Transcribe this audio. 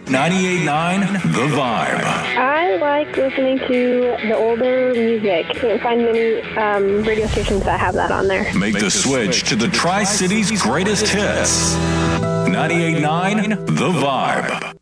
98.9 The Vibe. I like listening to the older music. You can't find many radio stations that have that on there. Make the switch to the Tri-Cities greatest hits. 98.9 The Vibe.